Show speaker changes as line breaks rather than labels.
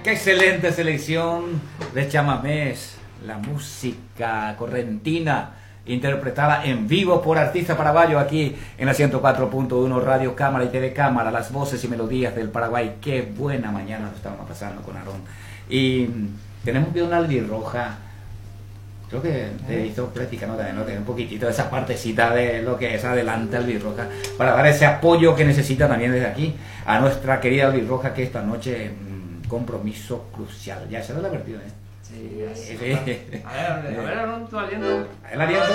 qué excelente selección de chamamés, la música correntina interpretada en vivo por artistas paraguayos aquí en la 104.1 Radio Cámara y TV Cámara, las voces y melodías del Paraguay. Qué buena mañana nos estábamos pasando con Aarón. Y tenemos que una albirroja, creo que te hizo práctica, ¿no? También, ¿no? Tener un poquitito de esa partecita de lo que es adelante albirroja, para dar ese apoyo que necesita también desde aquí a nuestra querida albirroja, que esta noche compromiso crucial. Ya se lo ha advertido, ¿eh?
Sí, a ver, Aarón, tu aliento.
El aliento.